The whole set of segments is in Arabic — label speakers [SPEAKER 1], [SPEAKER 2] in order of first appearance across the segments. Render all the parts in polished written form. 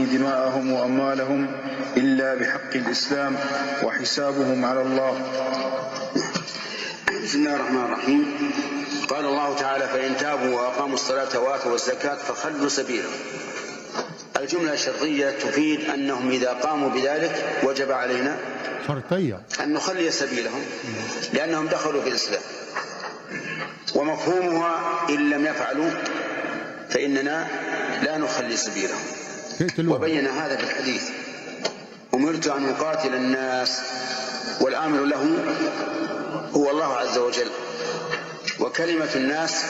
[SPEAKER 1] دماءهم وأموالهم إلا بحق الإسلام وحسابهم على الله.
[SPEAKER 2] بسم الله الرحمن الرحيم. قال الله تعالى: فإن تابوا وأقاموا الصلاة وآتوا الزكاة فخلوا سبيلهم. الجملة الشرطية تفيد أنهم إذا قاموا بذلك وجب علينا
[SPEAKER 3] شرطية
[SPEAKER 2] أن نخلي سبيلهم لأنهم دخلوا في الإسلام، ومفهومها إن لم يفعلوا فإننا لا نخلي سبيلهم. وبين هذا في الحديث: أمرت أن أقاتل الناس والآمر له هو الله عز وجل، وكلمة الناس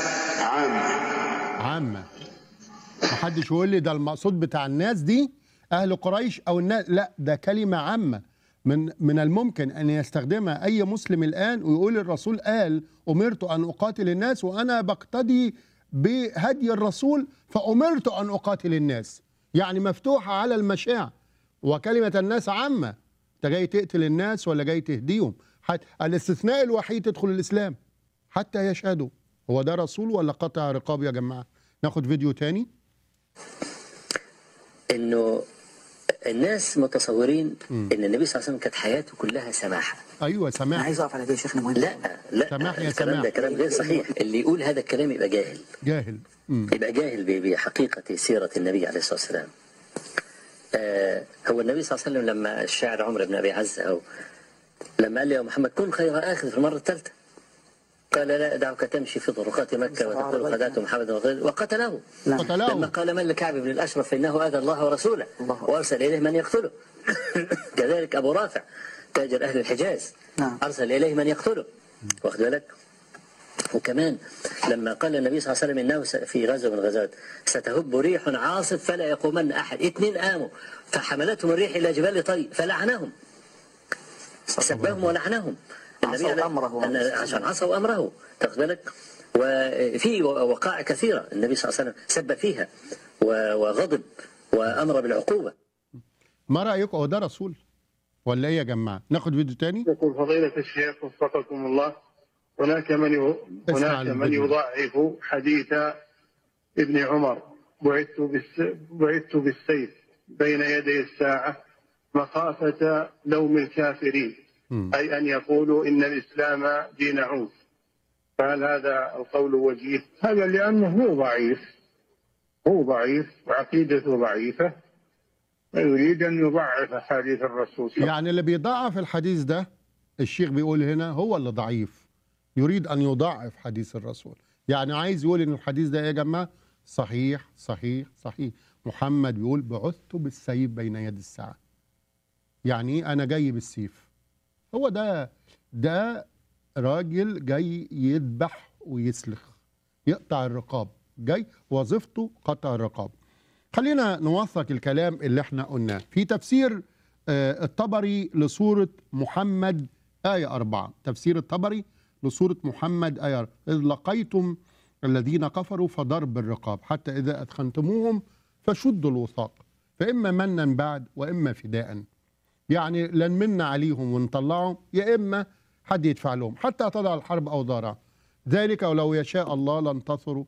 [SPEAKER 2] عامة.
[SPEAKER 3] محدش يقول لي ده المقصود بتاع الناس دي أهل قريش أو الناس، لا، ده كلمة عامة من الممكن أن يستخدمها أي مسلم الآن ويقول الرسول قال أمرت أن أقاتل الناس وأنا بقتدي بهدي الرسول فأمرت أن أقاتل الناس، يعني مفتوحة على المشاع. وكلمة الناس عامة، أنت جاي تقتل الناس ولا جاي تهديهم؟ الاستثناء الوحيد تدخل الإسلام حتى يشهدوا. هو ده رسول ولا قطع رقاب يا جماعة؟ ناخد فيديو تاني.
[SPEAKER 4] إنه الناس متصورين ان النبي صلى الله عليه وسلم كانت حياته كلها سماحه.
[SPEAKER 3] ايوه سماح.
[SPEAKER 5] انا عايز اقف على ده يا شيخنا مهم.
[SPEAKER 4] لا
[SPEAKER 3] سماح يا
[SPEAKER 4] الكلام
[SPEAKER 3] سماح.
[SPEAKER 4] ده كلام غير صحيح. اللي يقول هذا الكلام يبقى جاهل. يبقى جاهل بحقيقه سيره النبي عليه الصلاه والسلام. هو النبي صلى الله عليه وسلم لما الشاعر عمرو بن ابي عزه لما قال له يا محمد كن خير اخذ في المره الثالثه، قال لا دعك تمشي في طرقات مكة وتقول خدعت محمد وقتله. لما قال من لكعب بن الأشرف فإنه آذى الله ورسوله وأرسل إليه من يقتله. كذلك أبو رافع تاجر أهل الحجاز أرسل إليه من يقتله. واخد بالك؟ وكمان لما قال النبي صلى الله عليه وسلم إنه في غزوة من الغزوات ستهب ريح عاصف فلا يقومن أحد، 2 قاموا فحملتهم الريح إلى جبال طي فلعنهم، سبهم ولعنهم النبي عشان عصوا أمره. تاخد بالك؟ وفي وقائع كثيرة النبي صلى الله عليه وسلم سب فيها وغضب وأمر بالعقوبة.
[SPEAKER 3] ما رأيكم، هو ده رسول ولا إيه يا جماعة؟ ناخد فيديو تاني.
[SPEAKER 6] يقول فضيلة الشيخ وفقكم الله: هناك من يضعف حديث ابن عمر: بعثت بالسيف بين يدي الساعة مخافة لوم الكافرين، أي أن يقولوا إن الإسلام دين عنف. فهل هذا القول وجيه؟ هذا لأنه هو ضعيف وعقيدته ضعيفة ويريد أن يضعف حديث الرسول.
[SPEAKER 3] يعني اللي بيضعف الحديث ده الشيخ بيقول هنا هو اللي ضعيف، يريد أن يضعف حديث الرسول. يعني عايز يقول إن الحديث ده يا جماعة صحيح. محمد بيقول بعثت بالسيف بين يد الساعة، يعني أنا جاي بالسيف. هو ده راجل جاي يذبح ويسلخ، يقطع الرقاب، جاي وظيفته قطع الرقاب. خلينا نوثق الكلام اللي احنا قلناه في تفسير الطبري لسورة محمد آية 4. تفسير الطبري لسورة محمد آية 4: إذ لقيتم الذين كفروا فضرب الرقاب حتى إذا أثخنتموهم فشدوا الوثاق فإما منا بعد وإما فداء. يعني لن منا عليهم ونطلعهم، يا إما حد يدفع لهم حتى تضع الحرب أوزارها. ذلك ولو يشاء الله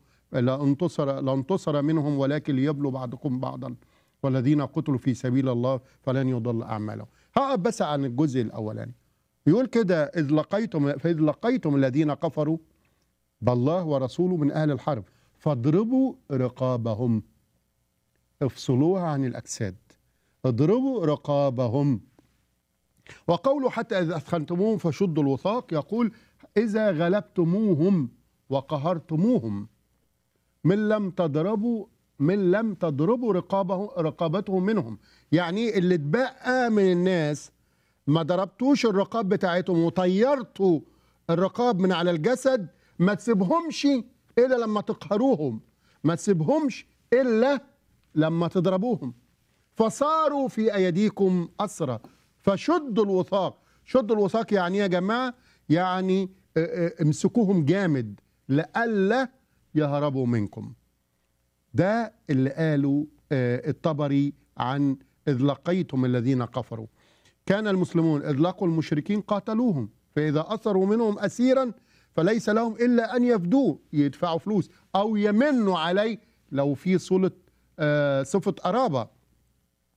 [SPEAKER 3] لانتصر منهم ولكن ليبلوا بعضكم بعضا والذين قتلوا في سبيل الله فلن يضل أعمالهم. هقف بس عن الجزء الأولاني. يقول كده: إذ لقيتم الذين كفروا بالله ورسوله من أهل الحرب فاضربوا رقابهم، افصلوها عن الأجساد، اضربوا رقابهم. وقوله حتى إذا أثخنتموهم فشدوا الوثاق يقول إذا غلبتموهم وقهرتموهم من لم تضربوا رقابتهم منهم. يعني اللي اتبقى من الناس ما ضربتوش الرقاب بتاعتهم وطيرتوا الرقاب من على الجسد، ما تسيبهمش إلا لما تقهروهم، ما تسيبهمش إلا لما تضربوهم. فصاروا في أيديكم أسرى فشدوا الوثاق. شدوا الوثاق يعني يا جماعة يعني امسكوهم جامد لألا يهربوا منكم. ده اللي قالوا الطبري عن إذ لقيتم الذين كفروا. كان المسلمون إذ لقوا المشركين قاتلوهم فإذا أثروا منهم أسيرا فليس لهم إلا أن يفدوه، يدفعوا فلوس أو يمنوا عليه لو في صفة قرابة.